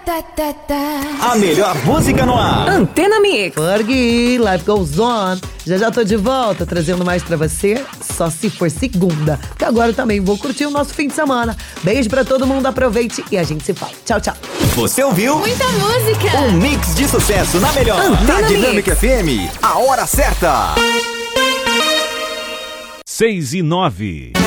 A melhor música no ar. Antena Mix. Fergie, life goes on. Já tô de volta, trazendo mais pra você, só se for segunda. Porque agora eu também vou curtir o nosso fim de semana. Beijo pra todo mundo, aproveite e a gente se fala. Tchau, tchau. Você ouviu? Muita música. Um mix de sucesso na melhor. Antena Na Dinâmica FM, a hora certa. 6:09.